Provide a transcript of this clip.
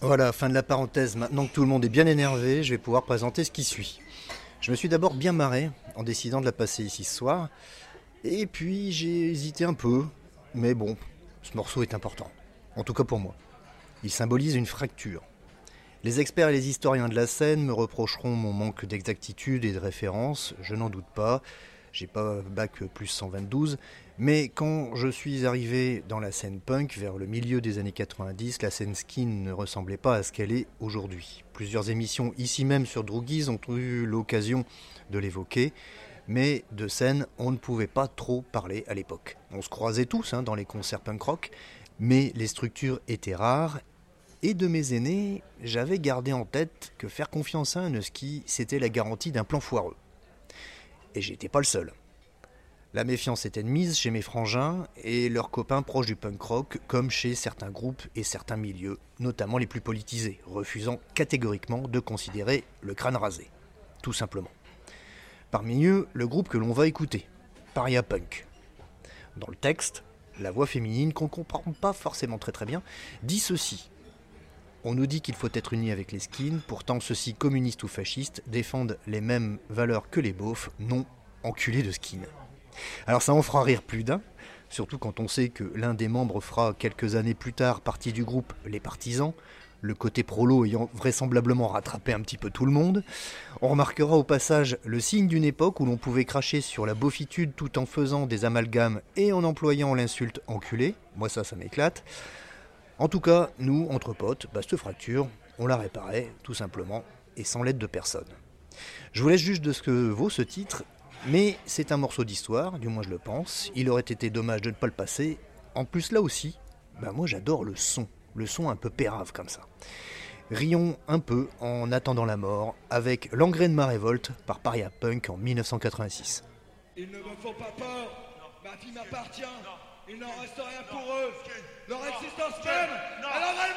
Voilà, fin de la parenthèse. Maintenant que tout le monde est bien énervé, je vais pouvoir présenter ce qui suit. Je me suis d'abord bien marré en décidant de la passer ici ce soir. Et puis j'ai hésité un peu. Mais bon, ce morceau est important. En tout cas pour moi. Il symbolise une fracture. Les experts et les historiens de la scène me reprocheront mon manque d'exactitude et de référence, je n'en doute pas. J'ai pas bac plus 122, mais quand je suis arrivé dans la scène punk vers le milieu des années 90, la scène skin ne ressemblait pas à ce qu'elle est aujourd'hui. Plusieurs émissions ici même sur Droogies ont eu l'occasion de l'évoquer, mais de scène, on ne pouvait pas trop parler à l'époque. On se croisait tous dans les concerts punk rock, mais les structures étaient rares. Et de mes aînés, j'avais gardé en tête que faire confiance à un husky, c'était la garantie d'un plan foireux. Et j'étais pas le seul. La méfiance était de mise chez mes frangins et leurs copains proches du punk rock, comme chez certains groupes et certains milieux, notamment les plus politisés, refusant catégoriquement de considérer le crâne rasé. Tout simplement. Parmi eux, le groupe que l'on va écouter, Paria Punk. Dans le texte, la voix féminine, qu'on ne comprend pas forcément très bien, dit ceci. On nous dit qu'il faut être uni avec les skins, pourtant ceux-ci communistes ou fascistes défendent les mêmes valeurs que les beaufs, non enculés de skins. Alors ça en fera rire plus d'un, surtout quand on sait que l'un des membres fera quelques années plus tard partie du groupe Les Partisans, le côté prolo ayant vraisemblablement rattrapé un petit peu tout le monde. On remarquera au passage le signe d'une époque où l'on pouvait cracher sur la beaufitude tout en faisant des amalgames et en employant l'insulte enculé. Moi ça m'éclate. En tout cas, nous, entre potes, cette fracture, on la réparait, tout simplement, et sans l'aide de personne. Je vous laisse juste de ce que vaut ce titre, mais c'est un morceau d'histoire, du moins je le pense. Il aurait été dommage de ne pas le passer. En plus, là aussi, moi j'adore le son un peu pérave comme ça. Rions un peu en attendant la mort, avec L'engrais de ma révolte par Paria Punk en 1986. Ils ne me font pas peur, ma vie m'appartient, il n'en reste rien pour eux, leur existence même, alors elle